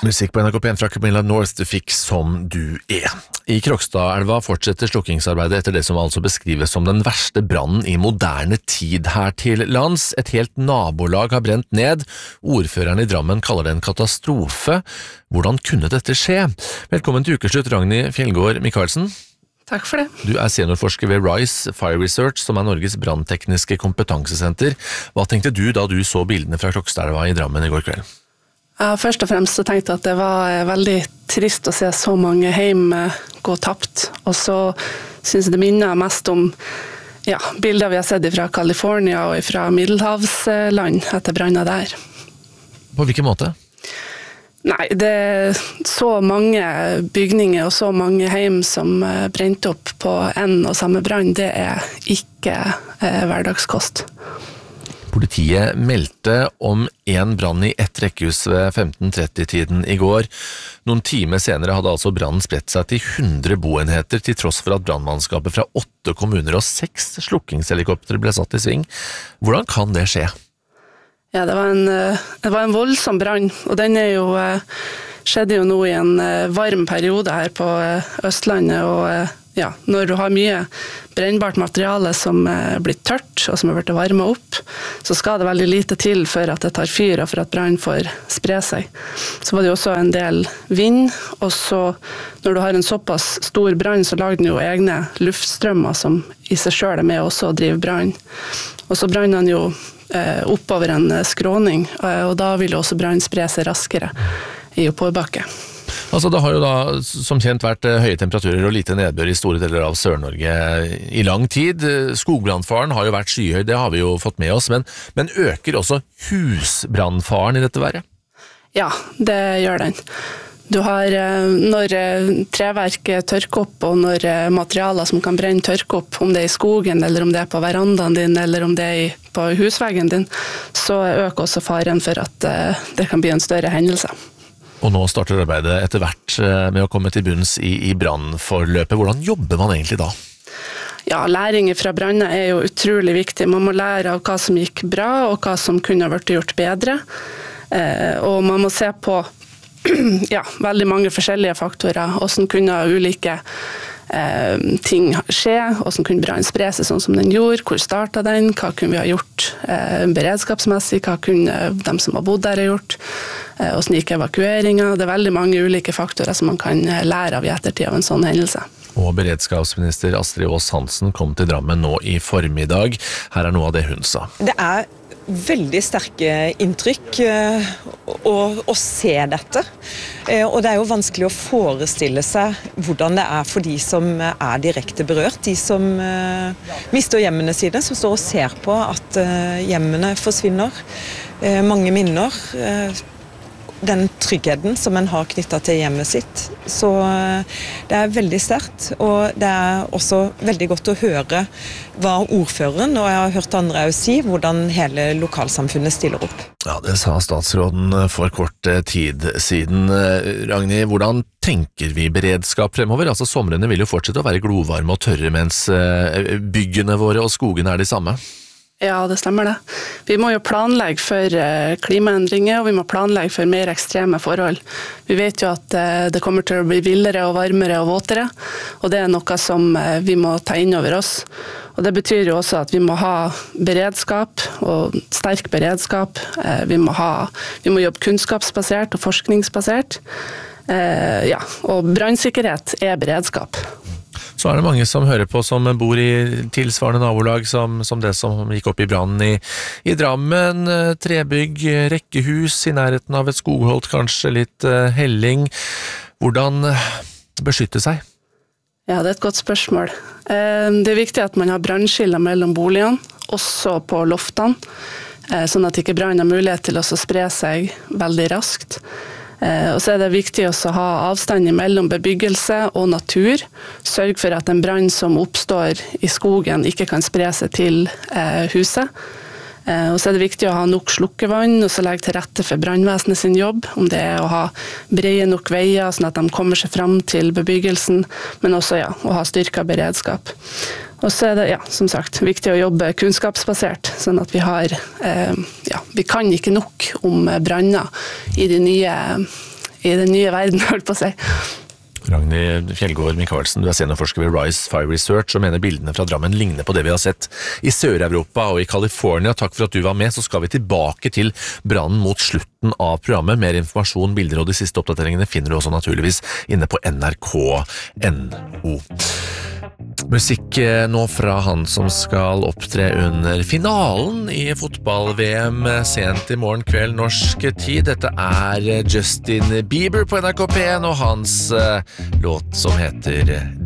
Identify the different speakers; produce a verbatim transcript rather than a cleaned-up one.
Speaker 1: Musikk på N R K P en fra Camilla North du fikk Som du er. I Krokstadelva fortsetter slukkingsarbeidet etter det som altså beskrives som den verste brannen i moderne tid her til lands. Et helt nabolag har brent ned. Ordføreren i Drammen kaller det en katastrofe. Hvordan kunne dette skje? Velkommen til ukeslutt, Ragnhild Fjellgård Michaelsen.
Speaker 2: Takk for det.
Speaker 1: Du er seniorforsker ved RISE Fire Research, som er Norges branntekniske kompetansesenter. Hva tenkte du da du så bildene fra Krokstadelva i Drammen i går kveld?
Speaker 2: Ja, først og fremst så tenkte jeg at det var veldig trist å se så mange hjem gå tapt. Og så synes jeg det minner mest om ja, bilder vi har sett fra California og fra Middelhavsland etter branner der.
Speaker 1: På hvilken måte?
Speaker 2: Nei, det er så mange bygninger og så mange hjem som brente opp på en og samme brann. Det er ikke eh, hverdagskost.
Speaker 1: Politiet meldte om en brann i ett rekkehus ved femten tretti-tiden i går. Noen timer senere hadde altså brannen spredt seg til hundre boenheter, til tross for at brannmannskapet fra åtte kommuner og seks slukkingshelikopter ble satt i sving. Hvordan kan det skje?
Speaker 2: Ja, det var en, det var en voldsom brann, og den er jo, skjedde jo nå i en varm periode her på Østlandet, og ja, når du har mye brennbart materiale som er blitt tørt og som er blitt varmet opp, så skal det veldig lite til for at det tar fyr og for at brann får spre seg. Så var det jo også en del vind, og så når du har en såpass stor brann, så lager den jo egne luftstrømmer som i seg selv er med også å drive brann. Og så branner den jo eh, oppover en skråning, og da vil jo også brann spre seg raskere i oppoverbakke.
Speaker 1: Altså det har jo da som kjent vært høye temperaturer og lite nedbør i store deler av Sør-Norge i lang tid. Skogbrannfaren har jo vært skyhøy, det har vi jo fått med oss, men, men øker også husbrannfaren i dette været?
Speaker 2: Ja, det gjør den. Du har, når treverk tørker opp, og når materialer som kan brenne tørker opp, om det er i skogen, eller om det er på verandaen din, eller om det er på husveggen din, så øker også faren for at det kan bli en større hendelse.
Speaker 1: Og nå starter arbeidet etter hvert med å komme til bunns i, i brannforløpet. Hvordan jobber man egentlig da?
Speaker 2: Ja, læring fra branner er jo utrolig viktig. Man må lære av hva som gikk bra, og hva som kunne vært gjort bedre. Eh, og man må se på ja, veldig mange forskjellige faktorer, hvordan kunne ulike eh, ting skje, hvordan kunne brann spre seg sånn som den gjorde, hvor startet den, hva kunne vi ha gjort eh, beredskapsmessig, hva kunne de som har bodd der ha gjort, eh, hvordan gikk evakueringen. Det er veldig mange ulike faktorer som man kan lære av i ettertid av en sånn hendelse.
Speaker 1: Og beredskapsminister Astrid Aas Hansen kom til Drammen nå i formiddag. Her er noe av det hun sa.
Speaker 3: Det er veldig sterke inntrykk å, å se dette. Og det er jo vanskelig å forestille seg hvordan det er for de som er direkte berørt. De som mister hjemmene sine, som står og ser på at hjemmene forsvinner. Mange minner. Den tryggheten som en har knyttet til hjemmet sitt. Så det er veldig sterkt, og det er også veldig godt å høre hva ordføreren, og jeg har hørt andre også si, hvordan hele lokalsamfunnet stiller opp.
Speaker 1: Ja, det sa statsråden for kort tid siden. Ragnhild, hvordan tenker vi beredskap fremover? Altså, somrene vil jo fortsette å være glovarme og tørre, mens byggene våre og skogene er de samme.
Speaker 2: Ja, det stemmer det. Vi må jo planlegge for klimaendringer, og vi må planlegge for mer ekstreme forhold. Vi vet jo at det kommer til å bli villere og varmere og våtere, og det er noe som vi må ta inn over oss. Og det betyr jo også at vi må ha beredskap, og sterk beredskap. Vi må, ha, vi må jobbe kunnskapsbasert og forskningsbasert. Ja, og brannsikkerhet er beredskap.
Speaker 1: Så er det mange som hører på som bor i tilsvarende nabolag som, som det som gikk opp i brannen i, i Drammen. Trebygg, rekkehus i nærheten av et skogholt, kanskje litt uh, helling. Hvordan beskytte seg?
Speaker 2: Ja, det er et godt spørsmål. Eh, det er viktig at man har brannskiller mellom boligene, også på loftene, eh, sånn at ikke brann har mulighet til å spre seg veldig raskt. Og så er det viktig å ha avstand mellom bebyggelse og natur. Sørg for at en brann som oppstår i skogen ikke kan spre seg til huset. Og så er det viktig å ha nok slukkevann, og så legge til rette for brannvesenet sin jobb, om det er å ha brede nok veier, sånn at de kommer seg fram til bebyggelsen, men også ja, å ha styrket beredskap. Og så er det, ja, som sagt, viktig å jobbe kunnskapsbasert, sånn at vi har, eh, ja, vi kan ikke nok om branner i de nye i den nye verden, holdt på å si.
Speaker 1: Ragnhild Fjellgård Michaelsen, du er seniorforsker ved Rise Fire Research og mener bildene fra Drammen ligner på det vi har sett i Sør-Europa og i California. Takk for at du var med, så skal vi tilbake til brannen mot slutten av programmet. Mer informasjon, bilder og de siste oppdateringene finner du også naturligvis inne på N R K punktum no. Musikk nå fra han som skal opptre under finalen i fotball-V M sent i morgen kveld norsk tid. Dette er Justin Bieber på N R K P en og hans låt som heter